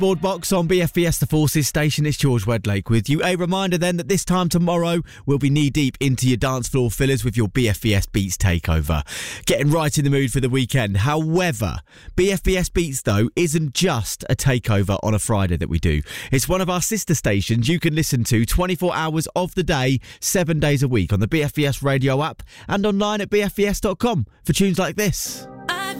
dashboard box on BFBS The Forces station. It's George Wedlake with you. A reminder then that this time tomorrow we'll be knee-deep into your dance floor fillers with your BFBS Beats takeover. Getting right in the mood for the weekend. However, BFBS Beats, though, isn't just a takeover on a Friday that we do. It's one of our sister stations you can listen to 24 hours of the day, 7 days a week on the BFBS radio app and online at bfbs.com for tunes like this.